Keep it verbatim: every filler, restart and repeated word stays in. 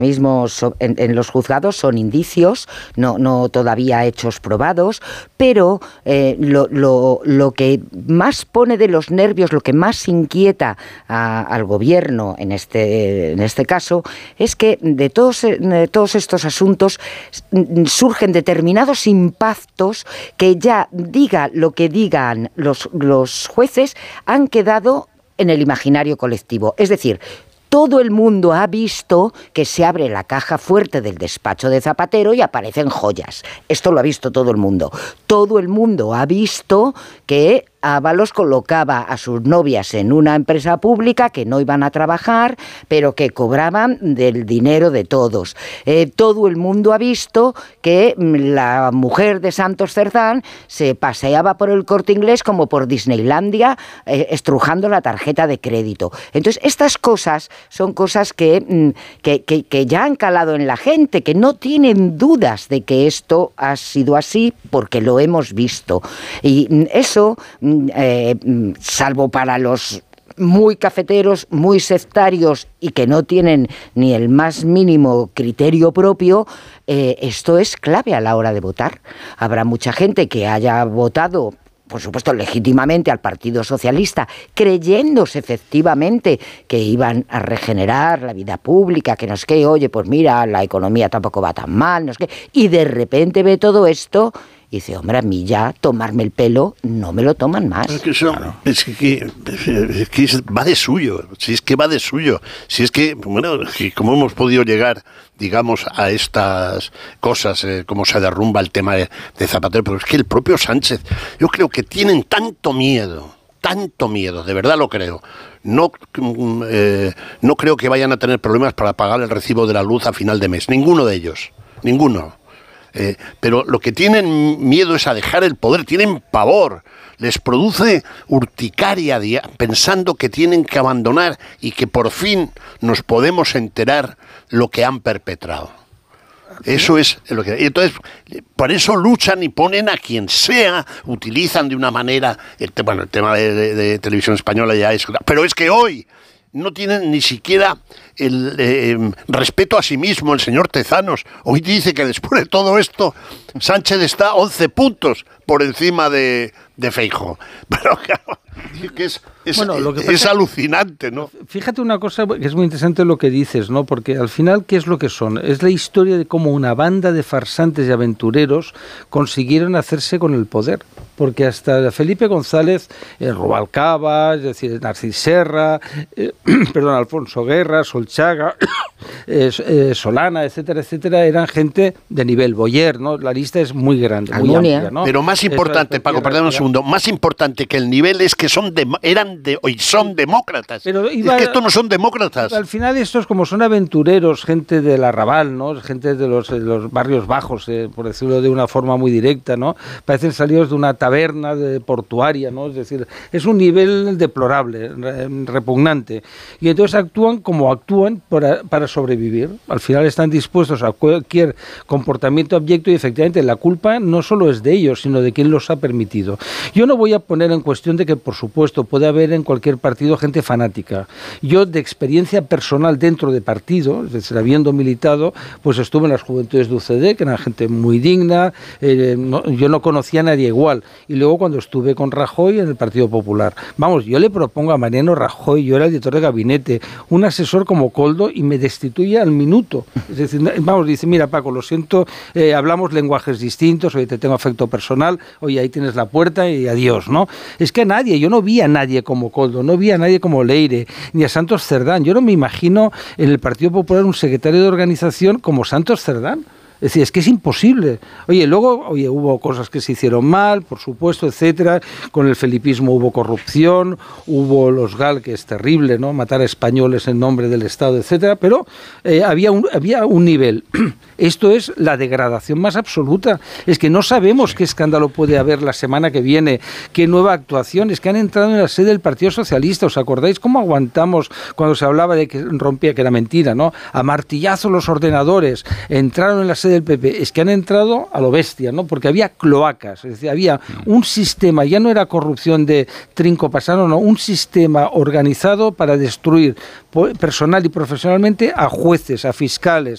mismo en, en los juzgados son indicios, no, no todavía hechos probados, pero eh, lo, lo, lo que más pone de los nervios, lo que más inquieta a, al gobierno en este, en este caso, es que de todos, de todos estos asuntos surgen determinados impactos que ya diga lo que digan los, los jueces, han quedado en el imaginario colectivo. Es decir, todo el mundo ha visto que se abre la caja fuerte del despacho de Zapatero y aparecen joyas. Esto lo ha visto todo el mundo. Todo el mundo ha visto que Ábalos colocaba a sus novias en una empresa pública que no iban a trabajar, pero que cobraban del dinero de todos. Eh, todo el mundo ha visto que la mujer de Santos Cerdán se paseaba por el Corte Inglés como por Disneylandia, eh, estrujando la tarjeta de crédito. Entonces, estas cosas son cosas que, que, que, que ya han calado en la gente, que no tienen dudas de que esto ha sido así porque lo hemos visto. Y eso... Eh, salvo para los muy cafeteros, muy sectarios y que no tienen ni el más mínimo criterio propio, eh, esto es clave a la hora de votar. Habrá mucha gente que haya votado, por supuesto, legítimamente al Partido Socialista, creyéndose efectivamente que iban a regenerar la vida pública, que no es que, oye, pues mira, la economía tampoco va tan mal, no es que, y de repente ve todo esto y dice, hombre, a mí ya tomarme el pelo no me lo toman más. Es que, eso, claro. es que, es que va de suyo, si es que va de suyo, si es que, bueno, ¿cómo hemos podido llegar, digamos, a estas cosas, eh, cómo se derrumba el tema de, de Zapatero? Pero es que el propio Sánchez, yo creo que tienen tanto miedo, tanto miedo, de verdad lo creo. No, eh, no creo que vayan a tener problemas para pagar el recibo de la luz a final de mes, ninguno de ellos, ninguno. Eh, pero lo que tienen miedo es a dejar el poder, tienen pavor, les produce urticaria pensando que tienen que abandonar y que por fin nos podemos enterar lo que han perpetrado. Eso es lo que... Entonces, por eso luchan y ponen a quien sea, utilizan de una manera... El, bueno, el tema de, de, de Televisión Española ya es... Pero es que hoy no tienen ni siquiera el eh, respeto a sí mismo el señor Tezanos. Hoy dice que después de todo esto Sánchez está once puntos por encima de, de Feijóo. Pero claro, que es, es, bueno, lo que pasa, es alucinante, ¿no? Fíjate una cosa que es muy interesante lo que dices, ¿no? Porque al final, ¿qué es lo que son? Es la historia de cómo una banda de farsantes y aventureros consiguieron hacerse con el poder. Porque hasta Felipe González, eh, Rubalcaba, es decir, Narcís Serra, eh, perdón, Alfonso Guerra, Solchaga, eh, eh, Solana, etcétera, etcétera, eran gente de nivel Boyer, ¿no? La lista es muy grande, muy Almunia. amplia, ¿no? Pero más importante, Eso, Paco, perdón un segundo, más importante que el nivel es que son de, eran de, hoy son demócratas. Pero iba, es que estos no son demócratas. Al final estos, como son aventureros, gente del arrabal, ¿no? Gente de los, de los barrios bajos, eh, por decirlo de una forma muy directa, ¿no? Parecen salidos de una taberna de portuaria, ¿no? Es decir, es un nivel deplorable, repugnante. Y entonces actúan como actúan para, para sobrevivir. Al final están dispuestos a cualquier comportamiento abyecto y efectivamente la culpa no solo es de ellos, sino de quien los ha permitido. Yo no voy a poner en cuestión de que, por supuesto, puede haber en cualquier partido gente fanática. Yo, de experiencia personal dentro de partido, es decir, habiendo militado, pues estuve en las Juventudes de U C D, que eran gente muy digna, eh, no, yo no conocía a nadie igual. Y luego cuando estuve con Rajoy en el Partido Popular. Vamos, yo le propongo a Mariano Rajoy, yo era el director de gabinete, un asesor como Koldo y me destituye al minuto. Es decir, vamos, dice, mira Paco, lo siento, eh, hablamos lenguajes distintos, oye, te tengo afecto personal, oye, ahí tienes la puerta y adiós, ¿no? Es que a nadie, yo no vi a nadie como Koldo, no vi a nadie como Leire, ni a Santos Cerdán. Yo no me imagino en el Partido Popular un secretario de organización como Santos Cerdán. Es decir, es que es imposible. Oye, luego, oye, hubo cosas que se hicieron mal, por supuesto, etcétera. Con el felipismo hubo corrupción, hubo los GAL, que es terrible, ¿no? Matar a españoles en nombre del Estado, etcétera. Pero eh, había un, había un nivel. Esto es la degradación más absoluta. Es que no sabemos qué escándalo puede haber la semana que viene, qué nueva actuación. Es que han entrado en la sede del Partido Socialista. ¿Os acordáis cómo aguantamos cuando se hablaba de que rompía, que era mentira, ¿no? A martillazo los ordenadores. Entraron en la sede del P P, es que han entrado a lo bestia, ¿no? Porque había cloacas, es decir, había un sistema, ya no era corrupción de trinco pasano, no, un sistema organizado para destruir personal y profesionalmente a jueces, a fiscales,